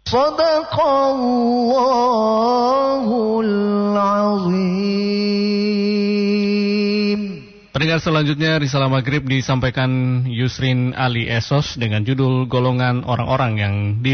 Shadaqallahul Azim. Pendengar selanjutnya Risalah Maghrib disampaikan Yusrin Ali Esos dengan judul Golongan Orang-Orang yang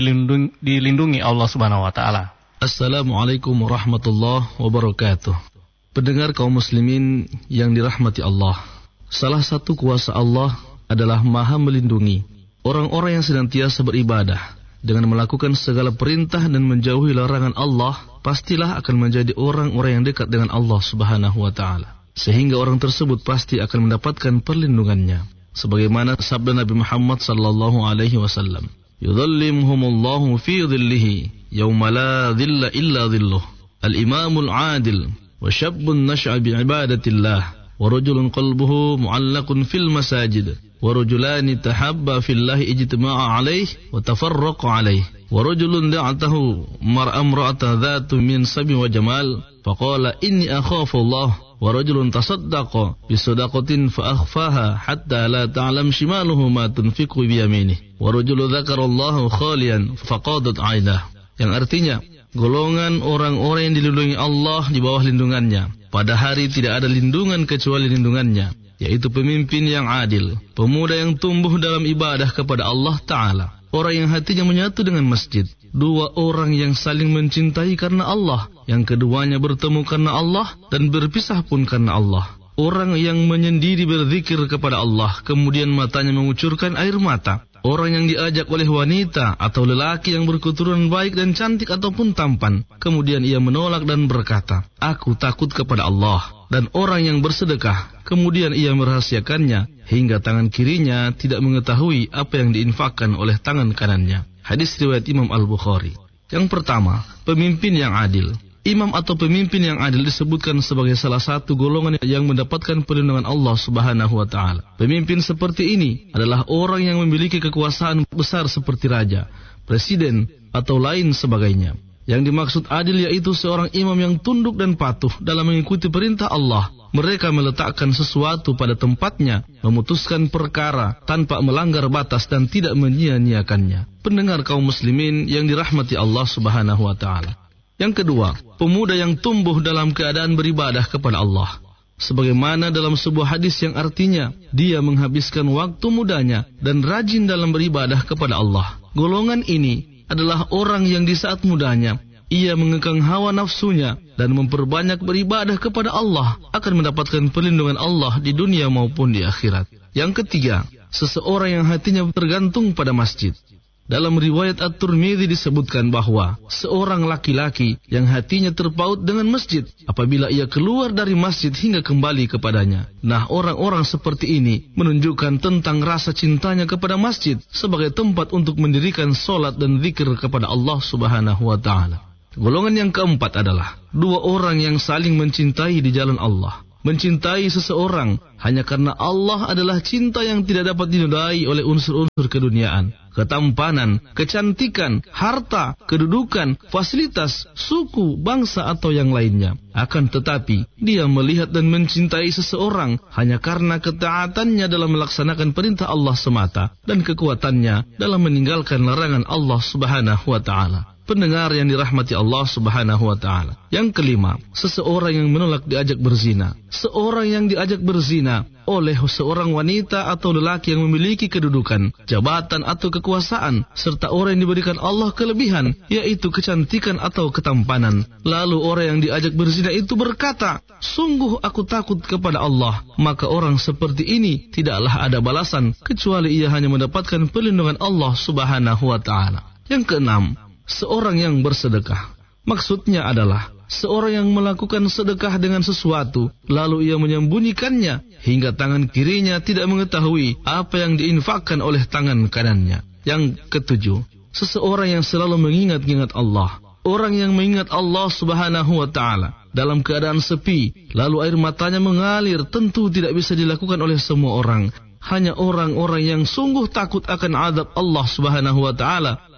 dilindungi Allah Subhanahu wa taala. Assalamualaikum warahmatullahi wabarakatuh. Pendengar kaum muslimin yang dirahmati Allah, salah satu kuasa Allah adalah Maha melindungi orang-orang yang senantiasa beribadah dengan melakukan segala perintah dan menjauhi larangan Allah. Pastilah akan menjadi orang-orang yang dekat dengan Allah Subhanahu wa taala, sehingga orang tersebut pasti akan mendapatkan perlindungannya. Sebagaimana sabda Nabi Muhammad sallallahu alaihi wasallam, "Yudhallimhumullahu fi dhillihi yauma la dhilla illa dhilluh." Al-imamul adil wa syabbun nash'a bi ibadatillah wa rajulun qalbuhu mu'allaqun fil masajid wa rajulani tahabba fillahi ijtima'a alaihi wa tafarraqa alaihi wa rajulun da'atahu mar'amra'atan dhatu min sabi wa jamal faqala inni akhafu Allah wa rajulun tasaddaqa bi sadaqatin fa akhfaha hatta la ta'lam shimaluhu ma tunfiqu bi yaminihi wa rajulun dzakarallaha khaliyan faqadat 'ainah. Yang artinya, golongan orang-orang yang dilindungi Allah di bawah lindungannya. Pada hari tidak ada lindungan kecuali lindungannya, yaitu pemimpin yang adil, pemuda yang tumbuh dalam ibadah kepada Allah Ta'ala, orang yang hatinya menyatu dengan masjid, dua orang yang saling mencintai karena Allah, yang keduanya bertemu karena Allah dan berpisah pun karena Allah, orang yang menyendiri berzikir kepada Allah, kemudian matanya mengucurkan air mata, orang yang diajak oleh wanita atau lelaki yang berketurunan baik dan cantik ataupun tampan, kemudian ia menolak dan berkata, "Aku takut kepada Allah." Dan orang yang bersedekah, kemudian ia merahasiakannya hingga tangan kirinya tidak mengetahui apa yang diinfakkan oleh tangan kanannya. Hadis riwayat Imam Al-Bukhari. Yang pertama, pemimpin yang adil. Imam atau pemimpin yang adil disebutkan sebagai salah satu golongan yang mendapatkan perlindungan Allah Subhanahu wa taala. Pemimpin seperti ini adalah orang yang memiliki kekuasaan besar seperti raja, presiden atau lain sebagainya. Yang dimaksud adil yaitu seorang imam yang tunduk dan patuh dalam mengikuti perintah Allah. Mereka meletakkan sesuatu pada tempatnya, memutuskan perkara tanpa melanggar batas dan tidak menyia-nyiakannya. Pendengar kaum muslimin yang dirahmati Allah Subhanahu wa taala. Yang kedua, pemuda yang tumbuh dalam keadaan beribadah kepada Allah. Sebagaimana dalam sebuah hadis yang artinya, dia menghabiskan waktu mudanya dan rajin dalam beribadah kepada Allah. Golongan ini adalah orang yang di saat mudanya, ia mengekang hawa nafsunya dan memperbanyak beribadah kepada Allah, akan mendapatkan perlindungan Allah di dunia maupun di akhirat. Yang ketiga, seseorang yang hatinya tergantung pada masjid. Dalam riwayat At-Tirmidzi disebutkan bahwa seorang laki-laki yang hatinya terpaut dengan masjid, apabila ia keluar dari masjid hingga kembali kepadanya. Nah, orang-orang seperti ini menunjukkan tentang rasa cintanya kepada masjid sebagai tempat untuk mendirikan solat dan zikir kepada Allah Subhanahu wa ta'ala. Golongan yang keempat adalah dua orang yang saling mencintai di jalan Allah. Mencintai seseorang hanya karena Allah adalah cinta yang tidak dapat dinodai oleh unsur-unsur keduniaan, ketampanan, kecantikan, harta, kedudukan, fasilitas, suku, bangsa atau yang lainnya. Akan tetapi, dia melihat dan mencintai seseorang hanya karena ketaatannya dalam melaksanakan perintah Allah semata dan kekuatannya dalam meninggalkan larangan Allah Subhanahu wa ta'ala. Pendengar yang dirahmati Allah Subhanahu wa ta'ala. Yang kelima, seseorang yang menolak diajak berzina. Seorang yang diajak berzina oleh seorang wanita atau lelaki yang memiliki kedudukan, jabatan atau kekuasaan, serta orang yang diberikan Allah kelebihan, yaitu kecantikan atau ketampanan. Lalu orang yang diajak berzina itu berkata, "Sungguh aku takut kepada Allah." Maka orang seperti ini tidaklah ada balasan kecuali ia hanya mendapatkan perlindungan Allah Subhanahu wa ta'ala. Yang keenam, seorang yang bersedekah. Maksudnya adalah seorang yang melakukan sedekah dengan sesuatu, lalu ia menyembunyikannya hingga tangan kirinya tidak mengetahui apa yang diinfakkan oleh tangan kanannya. Yang ketujuh, seseorang yang selalu mengingat-ingat Allah. Orang yang mengingat Allah Subhanahu wa ta'ala dalam keadaan sepi, lalu air matanya mengalir, tentu tidak bisa dilakukan oleh semua orang. Hanya orang-orang yang sungguh takut akan azab Allah Subhanahu wa ta'ala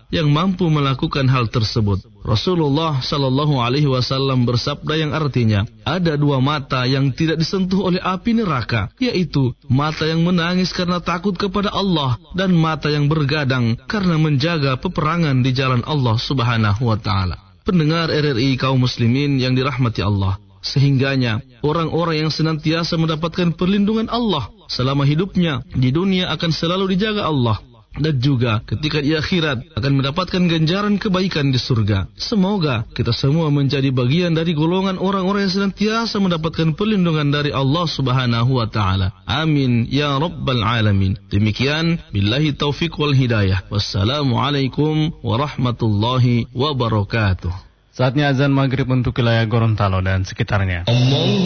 yang mampu melakukan hal tersebut. Rasulullah sallallahu alaihi wasallam bersabda yang artinya, ada dua mata yang tidak disentuh oleh api neraka, yaitu mata yang menangis karena takut kepada Allah dan mata yang bergadang karena menjaga peperangan di jalan Allah Subhanahu wa taala. Pendengar RRI kaum muslimin yang dirahmati Allah, sehingganya orang-orang yang senantiasa mendapatkan perlindungan Allah selama hidupnya di dunia akan selalu dijaga Allah, dan juga ketika di akhirat akan mendapatkan ganjaran kebaikan di surga. Semoga kita semua menjadi bagian dari golongan orang-orang yang senantiasa mendapatkan perlindungan dari Allah Subhanahu wa taala. Amin ya rabbal alamin. Demikian, billahi taufik wal hidayah. Wassalamualaikum warahmatullahi wabarakatuh. Saatnya azan maghrib untuk wilayah Gorontalo dan sekitarnya.